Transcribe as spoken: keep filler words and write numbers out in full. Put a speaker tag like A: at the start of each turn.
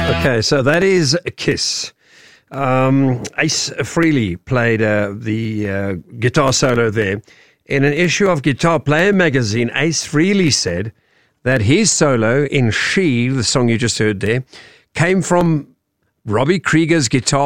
A: Okay, so that is Kiss. Um, Ace Frehley played uh, the uh, guitar solo there. In an issue of Guitar Player magazine, Ace Frehley said that his solo in She, the song you just heard there, came from Robbie Krieger's guitar